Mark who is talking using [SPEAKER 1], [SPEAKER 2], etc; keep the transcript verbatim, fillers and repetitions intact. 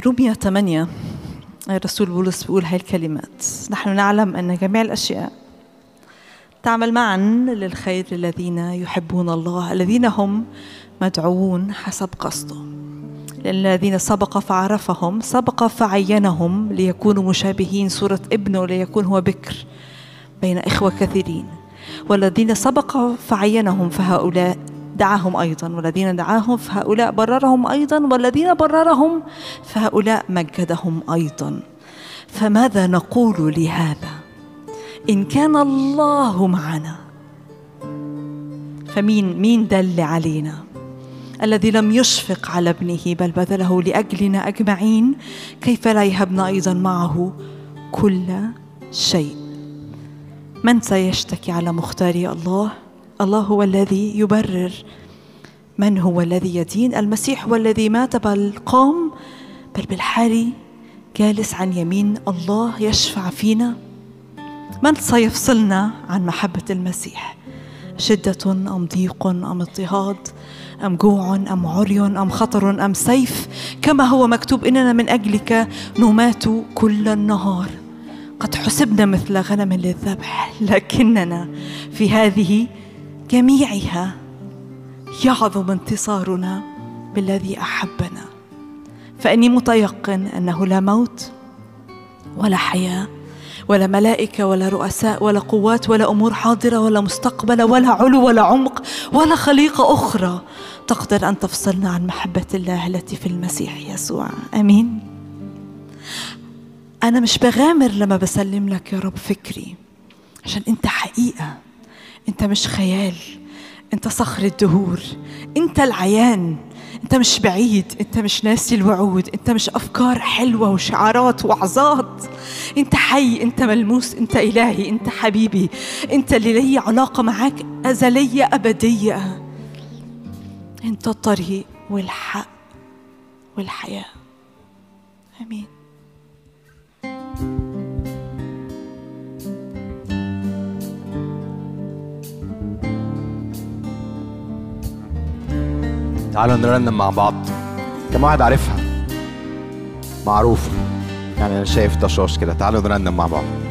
[SPEAKER 1] رمية ثمانية الرسول بولس بيقول هاي الكلمات: نحن نعلم أن جميع الأشياء تعمل معا للخير الذين يحبون الله الذين هم مدعوون حسب قصده. لأن الذين سبق فعرفهم سبق فعينهم ليكونوا مشابهين صورة ابنه ليكون هو بكر بين إخوة كثيرين. والذين سبق فعينهم فهؤلاء دعاهم أيضا، والذين دعاهم فهؤلاء بررهم أيضا، والذين بررهم فهؤلاء مجدهم أيضا. فماذا نقول لهذا؟ إن كان الله معنا فمين مين دل علينا؟ الذي لم يشفق على ابنه بل بذله لأجلنا أجمعين، كيف لا يهبنا أيضا معه كل شيء؟ من سيشتكي على مختاري الله؟ الله هو الذي يبرر. من هو الذي يدين؟ المسيح هو الذي مات بل قام، بل بالحال جالس عن يمين الله يشفع فينا. من سيفصلنا عن محبة المسيح؟ شدة أم ضيق أم اضطهاد أم جوع أم عري أم خطر أم سيف؟ كما هو مكتوب: إننا من أجلك نمات كل النهار، قد حسبنا مثل غنم للذبح، لكننا في هذه جميعها يعظم انتصارنا بالذي أحبنا. فإني متيقن أنه لا موت ولا حياة ولا ملائكة ولا رؤساء ولا قوات ولا أمور حاضرة ولا مستقبلة ولا علو ولا عمق ولا خليقة أخرى تقدر أن تفصلنا عن محبة الله التي في المسيح يسوع. أمين. أنا مش بغامر لما بسلم لك يا رب فكري، عشان أنت حقيقة، أنت مش خيال، أنت صخر الدهور، أنت العيان، أنت مش بعيد، أنت مش ناسي الوعود، أنت مش أفكار حلوة وشعارات وعظات، أنت حي، أنت ملموس، أنت إلهي، أنت حبيبي، أنت اللي لي علاقة معاك أزلية أبدية. أنت الطريق والحق والحياة. آمين.
[SPEAKER 2] تعالوا نرنم مع بعض. كم واحد عارفها؟ معروفة يعني، أنا شايف طشاش كده. تعالوا نرنم مع بعض.